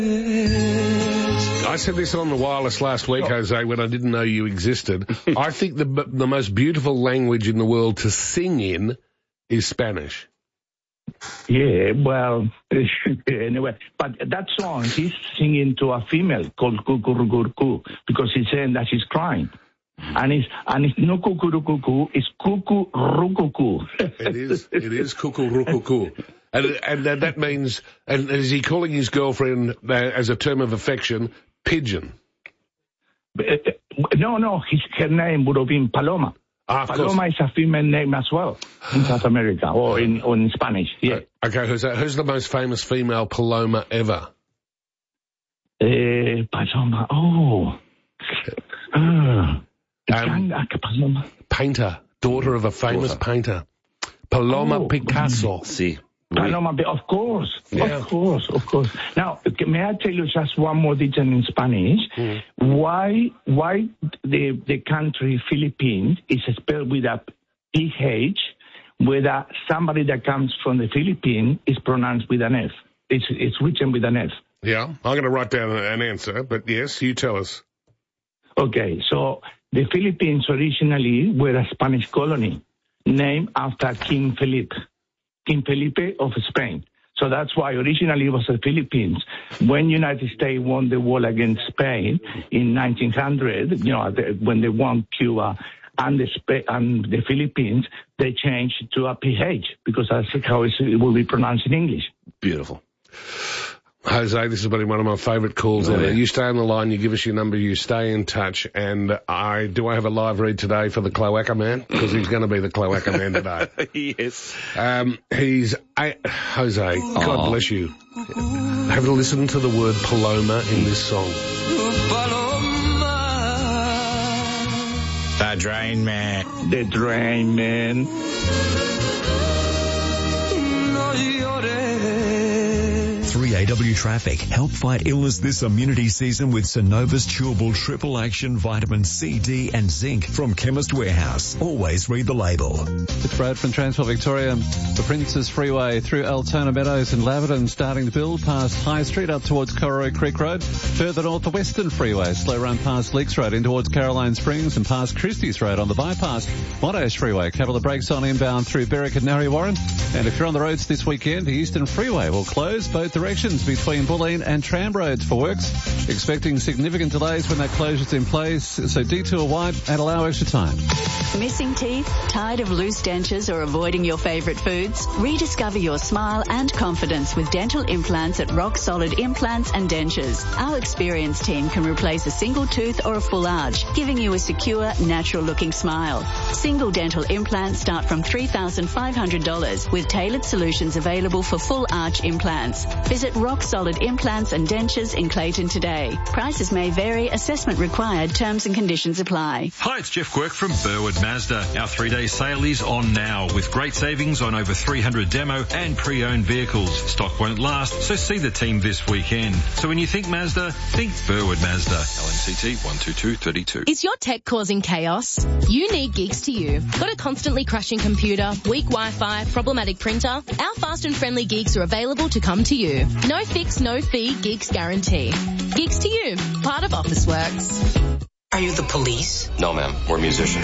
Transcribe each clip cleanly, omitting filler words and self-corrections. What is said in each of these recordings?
I said this on the wireless last week, Jose, when I didn't know you existed. I think the most beautiful language in the world to sing in is Spanish. Yeah, well, anyway, but that song, he's singing to a female called Cucurucucu because he's saying that she's crying. And it's no Cucurucucu, it's Cucurucucu. It is Cucurucucu. And that means, and is he calling his girlfriend, as a term of affection, pigeon? No, her name would have been Paloma. Paloma is a female name as well in South America, or in Spanish, yeah. Okay, who's the most famous female Paloma ever? Paloma, Paloma. Painter, daughter of a famous painter. Paloma Picasso. See. Paloma, of course. Now, may I tell you just one more detail in Spanish? Why the country Philippines is spelled with a PH, whether somebody that comes from the Philippines is pronounced with an F. It's written with an F. Yeah, I'm going to write down an answer, but yes, you tell us. Okay, so the Philippines originally were a Spanish colony named after King Felipe of Spain. So that's why originally it was the Philippines. When United States won the war against Spain in 1900, when they won Cuba and the Philippines, they changed to a PH because that's how it will be pronounced in English. Beautiful. Jose, this has been one of my favourite calls ever. You stay on the line, you give us your number, you stay in touch, and I have a live read today for the Cloaca Man? Because he's going to be the Cloaca Man today. Yes. Jose, God bless you. Have a listen to the word Paloma in this song. The Drain Man. The Drain Man. 3AW Traffic. Help fight illness this immunity season with Synovus Chewable Triple Action Vitamin C, D and Zinc from Chemist Warehouse. Always read the label. It's Brad from Transport Victoria. The Princes Freeway through Altona Meadows and Laverton starting to build past High Street up towards Corroy Creek Road. Further north, the Western Freeway. Slow run past Leaks Road in towards Caroline Springs and past Christie's Road on the bypass. Monash Freeway. Couple of brakes on inbound through Berwick and Narre Warren. And if you're on the roads this weekend, the Eastern Freeway will close both directions between Bulleen and Tram roads for works. Expecting significant delays when that closure's in place, so detour wide and allow extra time. Missing teeth? Tired of loose dentures or avoiding your favourite foods? Rediscover your smile and confidence with dental implants at Rock Solid Implants and Dentures. Our experienced team can replace a single tooth or a full arch, giving you a secure, natural-looking smile. Single dental implants start from $3,500 with tailored solutions available for full arch implants. Visit Rock Solid Implants and Dentures in Clayton today. Prices may vary, assessment required, terms and conditions apply. Hi, it's Jeff Quirk from Burwood Mazda. Our 3-day sale is on now with great savings on over 300 demo and pre-owned vehicles. Stock won't last, so see the team this weekend. So when you think Mazda, think Burwood Mazda. LMCT 12232. Is your tech causing chaos? You need Geeks to You. Got a constantly crashing computer, weak Wi-Fi, problematic printer? Our fast and friendly Geeks are available to come to you. No fix, no fee, Geeks guarantee. Geeks to You, part of Officeworks. Are you the police? No, ma'am. We're musicians.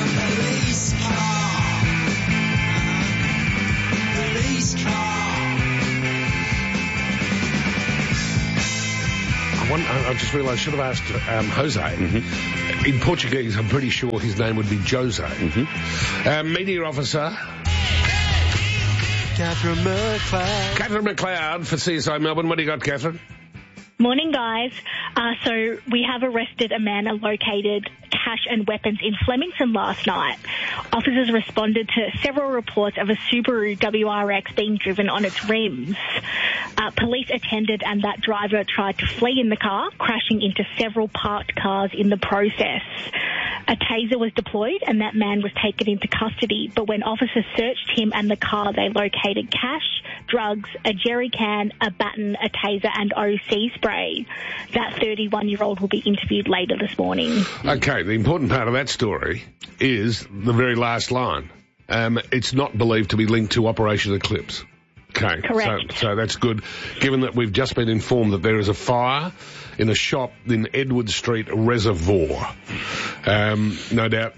I just realised I should have asked Jose. Mm-hmm. In Portuguese, I'm pretty sure his name would be Jose. Mm-hmm. Media officer Catherine McLeod. Catherine McLeod for CSI Melbourne. What do you got, Catherine? Morning, guys. So we have arrested a man and located cash and weapons in Flemington last night. Officers responded to several reports of a Subaru WRX being driven on its rims. Police attended and that driver tried to flee in the car, crashing into several parked cars in the process. A taser was deployed and that man was taken into custody, but when officers searched him and the car, they located cash, drugs, a jerry can, a baton, a taser and OC spray. That 31-year-old will be interviewed later this morning. Okay, the important part of that story is the very last line. It's not believed to be linked to Operation Eclipse. Okay. Correct. So that's good, given that we've just been informed that there is a fire in a shop in Edward Street Reservoir. No doubt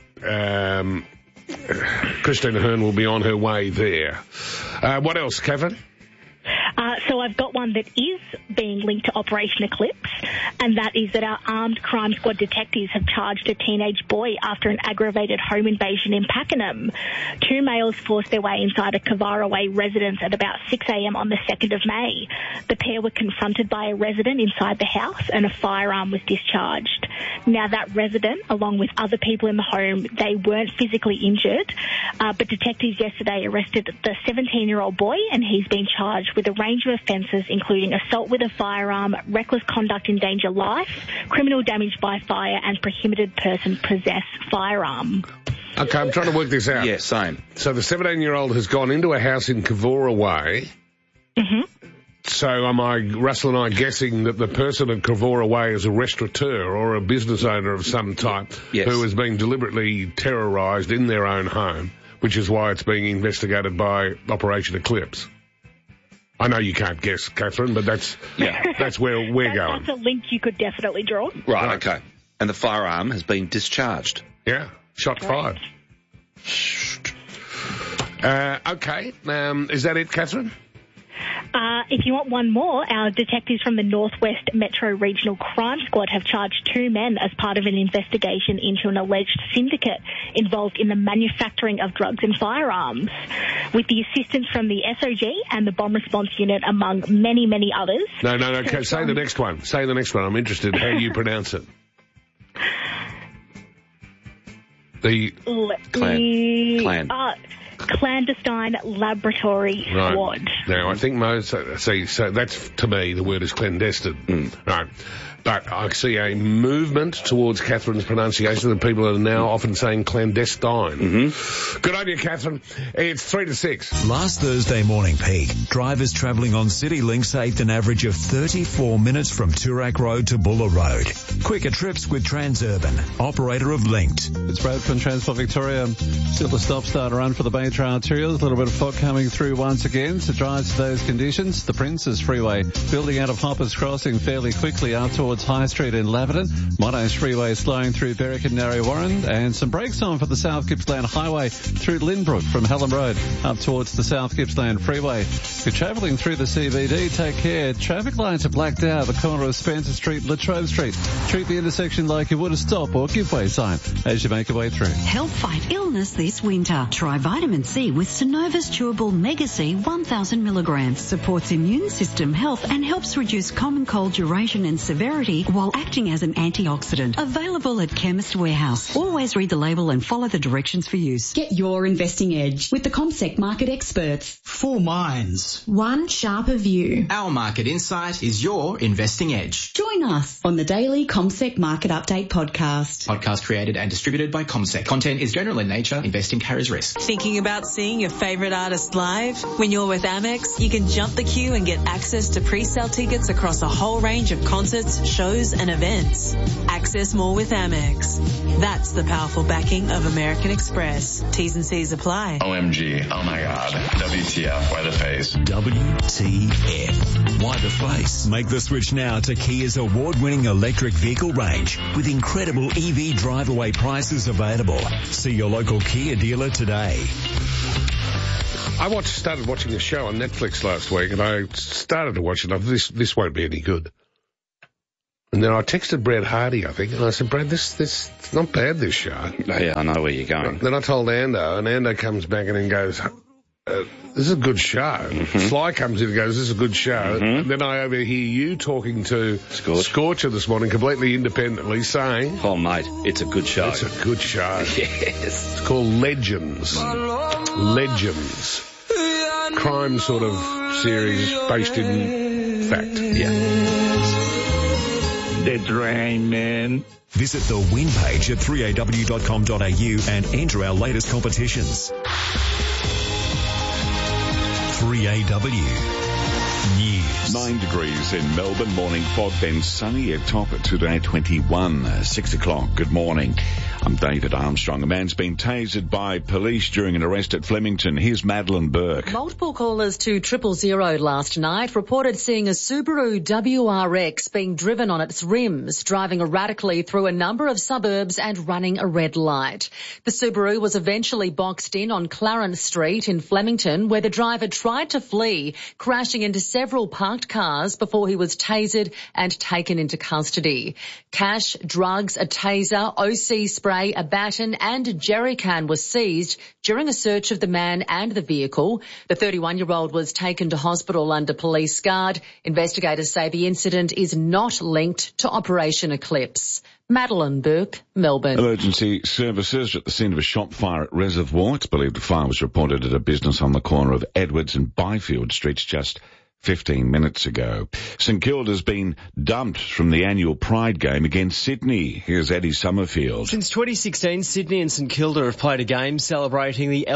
Christina Hearn will be on her way there. What else, Catherine? So I've got one that is being linked to Operation Eclipse, and that is that our armed crime squad detectives have charged a teenage boy after an aggravated home invasion in Pakenham. 2 males forced their way inside a Kavara Way residence at about 6 a.m. on the 2nd of May. The pair were confronted by a resident inside the house and a firearm was discharged. Now, that resident, along with other people in the home, they weren't physically injured, but detectives yesterday arrested the 17-year-old boy, and he's been charged with a range of offences, including assault with a firearm, reckless conduct endanger life, criminal damage by fire, and prohibited person possess firearm. Okay, I'm trying to work this out. Yeah, same. So the 17-year-old has gone into a house in Kavora Way. Mm-hmm. So am Russell and I guessing that the person at Kavora Way is a restaurateur or a business owner of some type who has been deliberately terrorised in their own home, which is why it's being investigated by Operation Eclipse? I know you can't guess, Catherine, but that's where we're going. That's a link you could definitely draw. Right, okay. And the firearm has been discharged. Yeah, shot fired. Okay, is that it, Catherine? If you want one more, our detectives from the Northwest Metro Regional Crime Squad have charged 2 men as part of an investigation into an alleged syndicate involved in the manufacturing of drugs and firearms. With the assistance from the SOG and the Bomb Response Unit, among many, many others. No. Say the next one. Say the next one. I'm interested how you pronounce it. The Clan. Clandestine Laboratory Squad. Now, I think so that's, to me, the word is clandestine. Right. But I see a movement towards Catherine's pronunciation that people are now often saying clandestine. Mm-hmm. Good on you, Catherine. It's 3 to 6. Last Thursday morning peak, drivers travelling on CityLink saved an average of 34 minutes from Toorak Road to Buller Road. Quicker trips with Transurban, operator of Linked. It's Brad from Transport Victoria. Still a stop-start run for the Bay Trail Arterials. A little bit of fog coming through once again to drive today's conditions. The Princes Freeway building out of Hoppers Crossing fairly quickly out towards High Street in Laverton. Monash Freeway slowing through Berwick and Narre Warren, and some brakes on for the South Gippsland Highway through Lynbrook from Hallam Road up towards the South Gippsland Freeway. If you're travelling through the CBD, take care. Traffic lights are blacked out at the corner of Spencer Street, Latrobe Street. Treat the intersection like you would a stop or give way sign as you make your way through. Help fight illness this winter. Try vitamin C with Synova's Chewable Mega C 1000 milligrams. Supports immune system health and helps reduce common cold duration and severity while acting as an antioxidant. Available at Chemist Warehouse. Always read the label and follow the directions for use. Get your investing edge with the CommSec market experts. 4 minds. One sharper view. Our market insight is your investing edge. Join us on the daily CommSec Market Update podcast. Podcast created and distributed by CommSec. Content is general in nature. Investing carries risk. Thinking about seeing your favourite artist live? When you're with Amex, you can jump the queue and get access to pre-sale tickets across a whole range of concerts, shows and events. Access more with Amex. That's the powerful backing of American Express. T's and C's apply. OMG. Oh my God. WTF. Why the face? WTF. Why the face? Make the switch now to Kia's award-winning electric vehicle range with incredible EV drive-away prices available. See your local Kia dealer today. I started watching a show on Netflix last week, and I started to watch it. And this won't be any good. And then I texted Brad Hardy, I think, and I said, Brad, this it's not bad, this show. Oh, yeah, I know where you're going. Then I told Ando, and Ando comes back and then goes, this is a good show. Mm-hmm. Sly comes in and goes, this is a good show. Mm-hmm. And then I overhear you talking to Scorcher this morning completely independently saying... Oh, mate, it's a good show. It's a good show. Yes. It's called Legends. Legends. Crime sort of series based in fact. Yeah. The Drain Man. Visit the win page at 3aw.com.au and enter our latest competitions. 3AW News. 9 degrees in Melbourne, morning fog, then sunny, at top today 21, 6 o'clock. Good morning. I'm David Armstrong. A man's been tasered by police during an arrest at Flemington. Here's Madeline Burke. Multiple callers to 000 last night reported seeing a Subaru WRX being driven on its rims, driving erratically through a number of suburbs and running a red light. The Subaru was eventually boxed in on Clarence Street in Flemington, where the driver tried to flee, crashing into several parked cars before he was tasered and taken into custody. Cash, drugs, a taser, OC spray, a baton and a jerry can was seized during a search of the man and the vehicle. The 31-year-old was taken to hospital under police guard. Investigators say the incident is not linked to Operation Eclipse. Madeline Burke, Melbourne. Emergency services at the scene of a shop fire at Reservoir. It's believed the fire was reported at a business on the corner of Edwards and Byfield Streets just 15 minutes ago. St Kilda's been dumped from the annual Pride game against Sydney. Here's Eddie Summerfield. Since 2016, Sydney and St Kilda have played a game celebrating the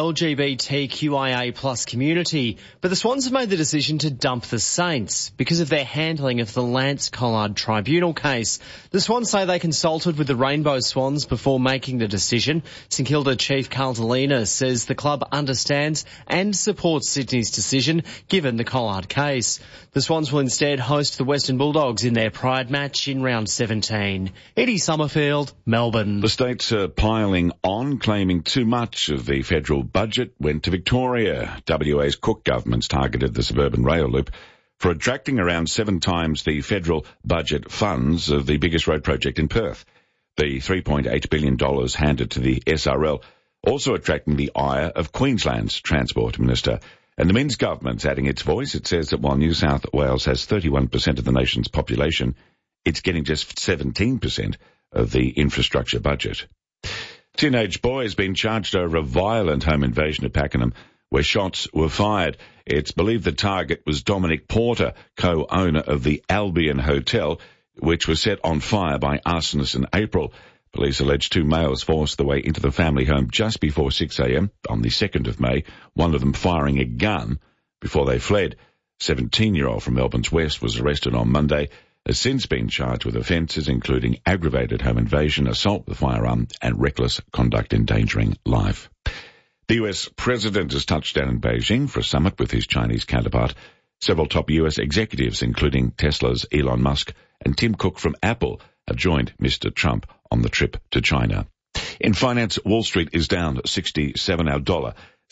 LGBTQIA plus community, but the Swans have made the decision to dump the Saints because of their handling of the Lance Collard Tribunal case. The Swans say they consulted with the Rainbow Swans before making the decision. St Kilda Chief Carl Delina says the club understands and supports Sydney's decision given the Collard case. The Swans will instead host the Western Bulldogs in their Pride match in round 17. Eddie Summerfield, Melbourne. The states are piling on, claiming too much of the federal budget went to Victoria. WA's Cook government's targeted the suburban rail loop for attracting around 7 times the federal budget funds of the biggest road project in Perth. The $3.8 billion handed to the SRL also attracting the ire of Queensland's Transport Minister. And the Minns government's adding its voice. It says that while New South Wales has 31% of the nation's population, it's getting just 17% of the infrastructure budget. Teenage boy has been charged over a violent home invasion at Pakenham where shots were fired. It's believed the target was Dominic Porter, co-owner of the Albion Hotel, which was set on fire by arsonists in April. Police allege 2 males forced their way into the family home just before 6 a.m. on the 2nd of May, one of them firing a gun before they fled. 17-year-old from Melbourne's West was arrested on Monday, has since been charged with offences including aggravated home invasion, assault with a firearm and reckless conduct endangering life. The US president has touched down in Beijing for a summit with his Chinese counterpart. Several top US executives, including Tesla's Elon Musk and Tim Cook from Apple, have joined Mr. Trump on the trip to China. In finance, Wall Street is down 67, our dollar,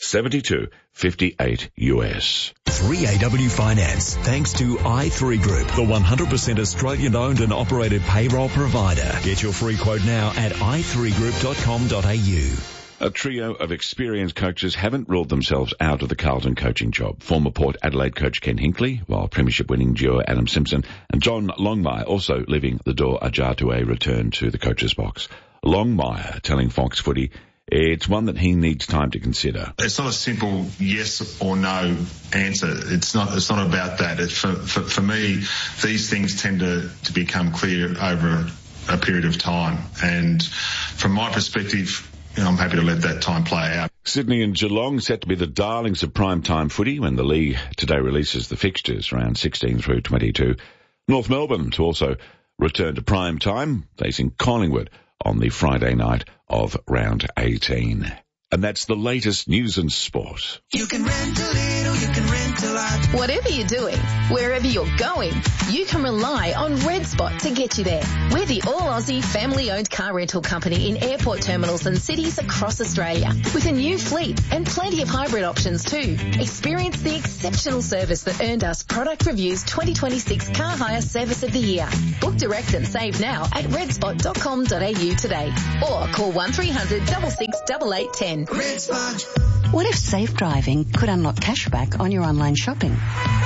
72.58 US. 3AW Finance, thanks to i3 Group, the 100% Australian-owned and operated payroll provider. Get your free quote now at i3group.com.au. A trio of experienced coaches haven't ruled themselves out of the Carlton coaching job. Former Port Adelaide coach Ken Hinkley, while premiership-winning duo Adam Simpson and John Longmire also leaving the door ajar to a return to the coach's box. Longmire telling Fox Footy it's one that he needs time to consider. It's not a simple yes or no answer. It's not about that. For me, these things tend to become clear over a period of time. And from my perspective, I'm happy to let that time play out. Sydney and Geelong set to be the darlings of prime-time footy when the league today releases the fixtures round 16 through 22. North Melbourne to also return to prime time, facing Collingwood on the Friday night of round 18. And that's the latest news and sport. You can rent a little, you can rent a lot. Whatever you're doing, wherever you're going, you can rely on Red Spot to get you there. We're the all-Aussie family-owned car rental company in airport terminals and cities across Australia, with a new fleet and plenty of hybrid options too. Experience the exceptional service that earned us Product Review's 2026 Car Hire Service of the Year. Book direct and save now at redspot.com.au today, or call 1300 66 8810. Red Spot. What if safe driving could unlock cashback on your online shopping?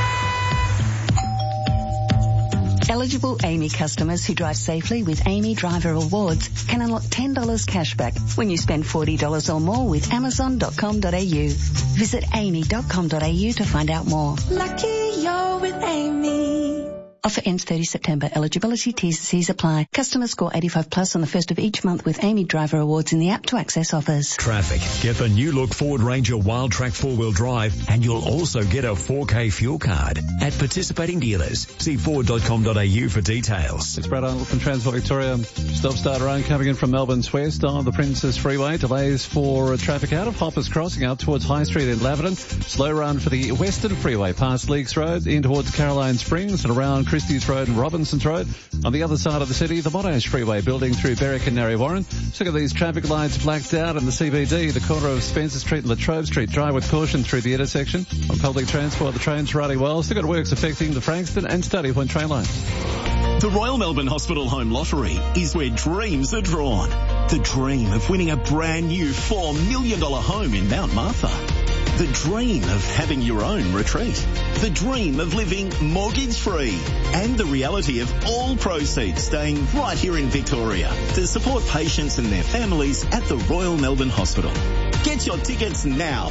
Eligible Amy customers who drive safely with Amy Driver Awards can unlock $10 cashback when you spend $40 or more with Amazon.com.au. Visit amy.com.au to find out more. Lucky you're with Amy. Offer ends 30 September. Eligibility, T's and C's apply. Customers score 85 plus on the first of each month with Amy Driver Awards in the app to access offers. Traffic. Get the new look Ford Ranger Wild Track 4-wheel drive and you'll also get a 4K fuel card at participating dealers. See Ford.com.au for details. It's Brad Arnold from Transport Victoria. Stop-start around coming in from Melbourne's west on the Princes Freeway. Delays for traffic out of Hoppers Crossing out towards High Street in Laverton. Slow run for the Western Freeway past Leaks Road in towards Caroline Springs and around Christie's Road and Robinson's Road. On the other side of the city, the Monash Freeway building through Berwick and Narre Warren. So look at these traffic lights blacked out in the CBD, the corner of Spencer Street and Latrobe Street. Drive with caution through the intersection. On public transport, the trains running well. Still got works affecting the Frankston and Study Point train lines. The Royal Melbourne Hospital Home Lottery is where dreams are drawn. The dream of winning a brand new $4 million home in Mount Martha. The dream of having your own retreat. The dream of living mortgage-free. And the reality of all proceeds staying right here in Victoria to support patients and their families at the Royal Melbourne Hospital. Get your tickets now.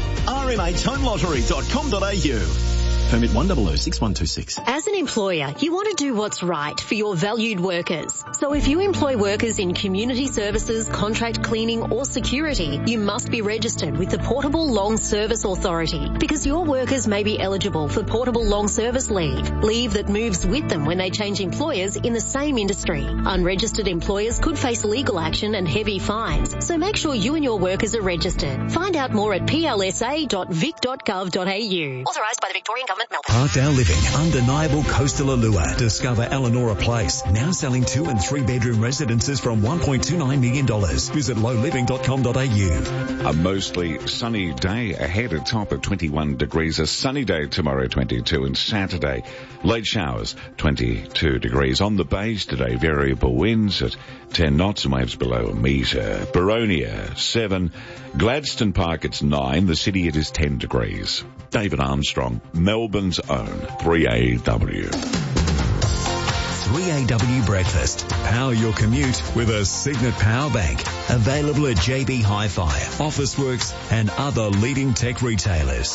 rmhhomelottery.com.au. Permit 1006126. As an employer, you want to do what's right for your valued workers. So if you employ workers in community services, contract cleaning or security, you must be registered with the Portable Long Service Authority because your workers may be eligible for Portable Long Service Leave, leave that moves with them when they change employers in the same industry. Unregistered employers could face legal action and heavy fines, so make sure you and your workers are registered. Find out more at plsa.vic.gov.au. Authorised by the Victorian Government. Parkdale Living, undeniable coastal allure. Discover Eleanora Place, now selling 2 and 3 bedroom residences from $1.29 million. Visit lowliving.com.au. A mostly sunny day ahead, a top of 21 degrees. A sunny day tomorrow, 22, and Saturday, late showers, 22 degrees. On the bays today, variable winds at 10 knots and waves below a metre. Boronia, 7. Gladstone Park, it's 9. The city, it is 10 degrees. David Armstrong, Melbourne's own 3AW. 3AW Breakfast. Power your commute with a Signet Power Bank. Available at JB Hi-Fi, Officeworks and other leading tech retailers.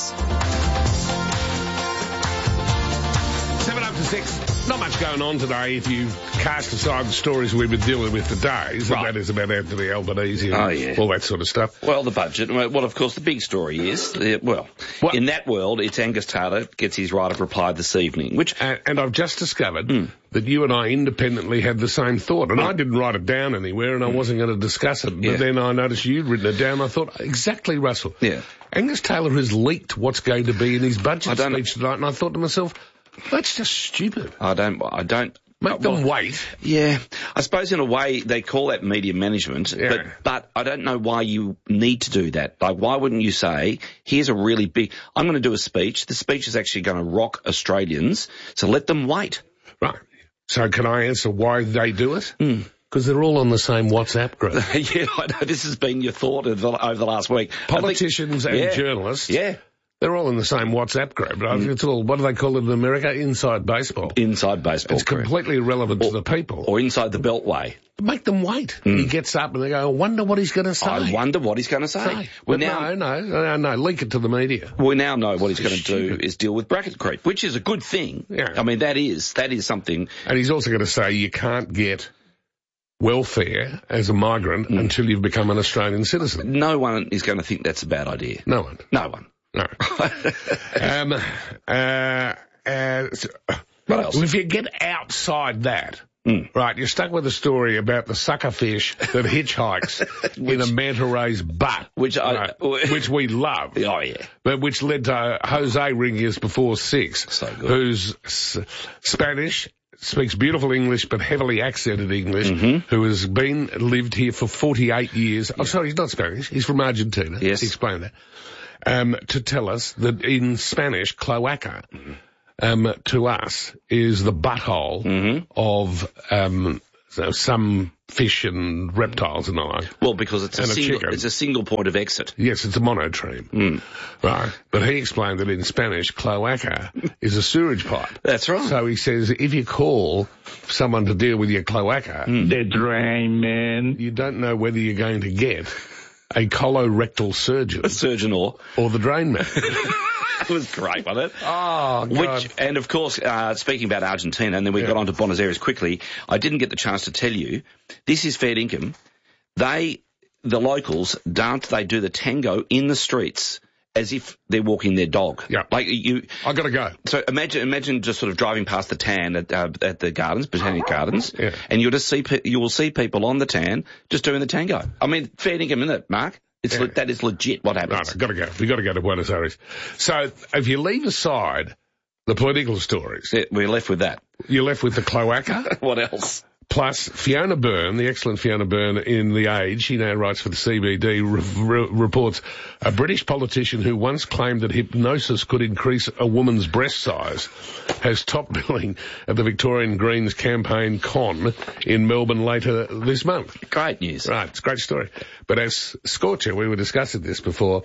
7 up to 6. Not much going on today if you cast aside the stories we've been dealing with today. Right. That is about Anthony Albanese and all that sort of stuff. Well, the budget. Well, of course, the big story is, in that world, it's Angus Taylor gets his right of reply this evening, which... And I've just discovered that you and I independently had the same thought, and I didn't write it down anywhere, and I wasn't going to discuss it. But then I noticed you'd written it down, and I thought, exactly, Russell. Yeah. Angus Taylor has leaked what's going to be in his budget speech tonight, and I thought to myself... That's just stupid. I don't. Make them wait. Yeah. I suppose in a way they call that media management, but I don't know why you need to do that. Like, why wouldn't you say, here's a really big, I'm going to do a speech. The speech is actually going to rock Australians, so let them wait. Right. So can I answer why they do it? Because they're all on the same WhatsApp group. Yeah, I know. This has been your thought over the last week. Politicians and journalists. Yeah. They're all in the same WhatsApp group. It's all, what do they call it in America? Inside baseball. Inside baseball. It's completely irrelevant to the people. Or inside the Beltway. Make them wait. He gets up and they go, I wonder what he's going to say. I wonder what he's going to say. Well, no, leak it to the media. We now know what he's going to do is deal with bracket creep, which is a good thing. Yeah. I mean, that is something. And he's also going to say you can't get welfare as a migrant until you've become an Australian citizen. No one is going to think that's a bad idea. No one. No one. No. What else? Well, if you get outside that, right, you're stuck with a story about the suckerfish that hitchhikes in a manta ray's butt, which we love. Oh, yeah. But which led to Jose ringing us before 6, who's Spanish, speaks beautiful English but heavily accented English, who has lived here for 48 years. Oh, sorry, he's not Spanish. He's from Argentina. Yes. He explained that. To tell us that in Spanish, cloaca, to us, is the butthole of some fish and reptiles and the like. Well, because it's a single point of exit. Yes, it's a monotreme. Right. But he explained that in Spanish, cloaca is a sewage pipe. That's right. So he says if you call someone to deal with your cloaca, the drain man, you don't know whether you're going to get a colorectal surgeon. A surgeon or the drain man. It was great, wasn't it? Oh, God. And of course, speaking about Argentina, and then we got on to Buenos Aires quickly, I didn't get the chance to tell you, this is fair dinkum. The locals dance, they do the tango in the streets as if they're walking their dog. Yeah. Like I gotta go. So imagine just sort of driving past the tan at the gardens, Botanic Gardens, and you will see people on the tan just doing the tango. I mean, fair dinkum, isn't it, Mark? That is legit what happens. No, gotta go. We gotta go to Buenos Aires. So if you leave aside the political stories, we're left with that. You're left with the cloaca. What else? Plus, Fiona Byrne, the excellent Fiona Byrne in The Age, she now writes for the CBD, reports a British politician who once claimed that hypnosis could increase a woman's breast size has top billing at the Victorian Greens campaign con in Melbourne later this month. Great news. Right, it's a great story. But as Scorcher, we were discussing this before,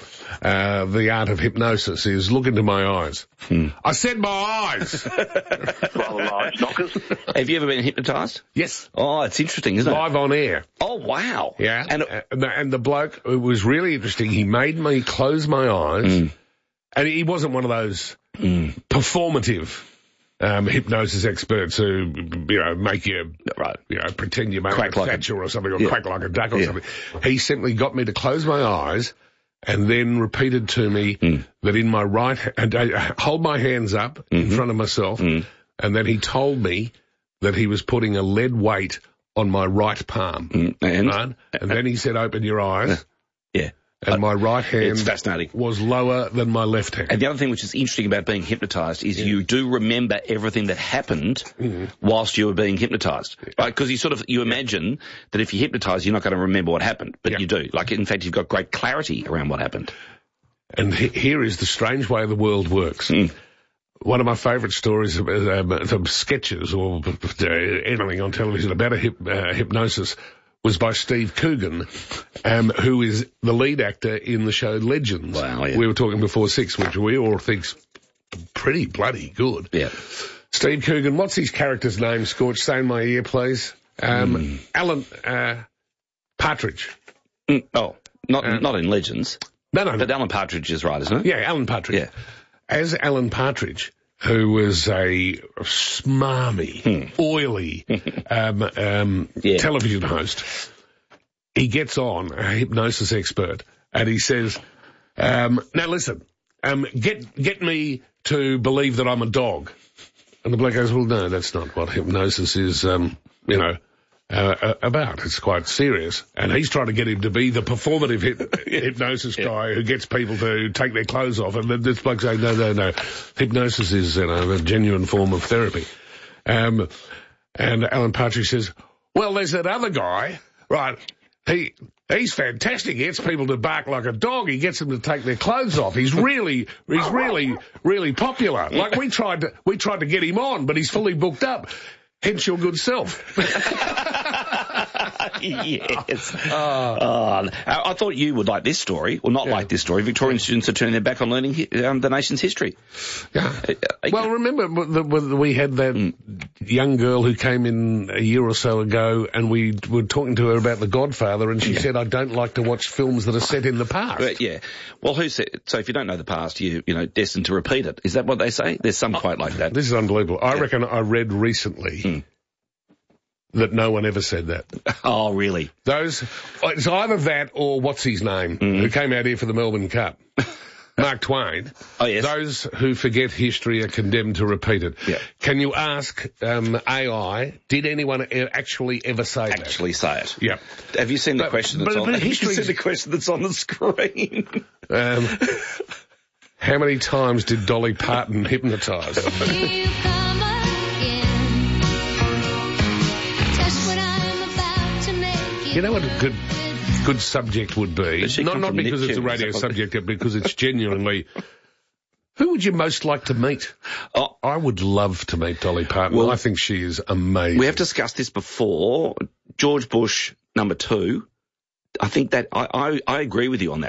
the art of hypnosis is look into my eyes. I said my eyes! Rather large knockers. Have you ever been hypnotised? Yes. Oh, it's interesting, isn't it? Live on air. Oh, wow. Yeah. And the bloke, it was really interesting. He made me close my eyes, and he wasn't one of those performative hypnosis experts who, make you, pretend you're Margaret Thatcher or something, or quack like a duck or something. He simply got me to close my eyes and then repeated to me that in my right hand, hold my hands up in front of myself, and then he told me that he was putting a lead weight on my right palm. And then he said, open your eyes. Yeah. And my right hand it's fascinating. Was lower than my left hand. And the other thing which is interesting about being hypnotised is you do remember everything that happened whilst you were being hypnotised. Right? Because you imagine that if you hypnotise, you're not going to remember what happened. But you do. Like, in fact, you've got great clarity around what happened. And here is the strange way the world works. One of my favourite stories of sketches or anything on television about a hypnosis was by Steve Coogan, who is the lead actor in the show Legends. Wow, yeah. We were talking before 6, which we all think's pretty bloody good. Yeah. Steve Coogan, what's his character's name, Scorch? Say in my ear, please. Alan Partridge. Not in Legends. No. But Alan Partridge is right, isn't it? Yeah, Alan Partridge. Yeah. As Alan Partridge, who was a smarmy, oily television host, he gets on, a hypnosis expert, and he says, now listen, get me to believe that I'm a dog. And the bloke goes, well, no, that's not what hypnosis is, about. It's quite serious. And he's trying to get him to be the performative hypnosis guy who gets people to take their clothes off. And this bloke's saying, no. Hypnosis is, a genuine form of therapy. And Alan Partridge says, well, there's that other guy, right? He's fantastic. He gets people to bark like a dog. He gets them to take their clothes off. He's really popular. Like we tried to get him on, but he's fully booked up. Hence your good self. Yes. I thought you would like this story, or not like this story. Victorian students are turning their back on learning the nation's history. Yeah. Well, remember we had that young girl who came in a year or so ago, and we were talking to her about The Godfather, and she said, I don't like to watch films that are set in the past. Yeah. Well, who said? So if you don't know the past, you're destined to repeat it. Is that what they say? There's some quote like that. This is unbelievable. I reckon I read recently that no one ever said that. Oh, really? It's either that or what's his name, who came out here for the Melbourne Cup. Mark Twain. Oh, yes. Those who forget history are condemned to repeat it. Yeah. Can you ask AI, did anyone actually ever say that? Actually say it. Yeah. Have you seen the question that's on the screen? How many times did Dolly Parton hypnotise? You know what a good subject would be? Not because it's a radio subject, but because it's genuinely... Who would you most like to meet? Oh, I would love to meet Dolly Parton. Well, I think she is amazing. We have discussed this before. George Bush, number 2. I think that I agree with you on that.